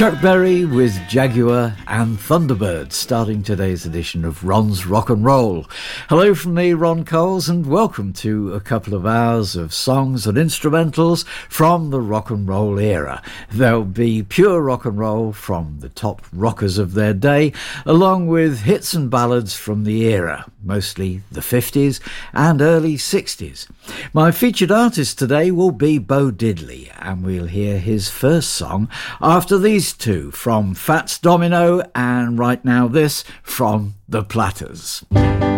Chuck Berry with Jaguar and Thunderbird, starting today's edition of Ron's Rock and Roll. Hello from me, Ron Coles, and welcome to a couple of hours of songs and instrumentals from the rock and roll era. There'll be pure rock and roll from the top rockers of their day, along with hits and ballads from the era, mostly the 50s and early 60s. My featured artist today will be Bo Diddley, and we'll hear his first song after these two from Fats Domino, and right now this from The Platters.